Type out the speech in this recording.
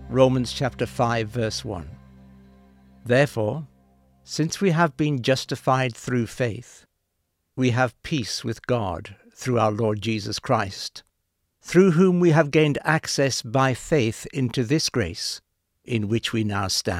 Romans chapter 5, verse 1. Therefore, since we have been justified through faith, we have peace with God through our Lord Jesus Christ, through whom we have gained access by faith into this grace in which we now stand.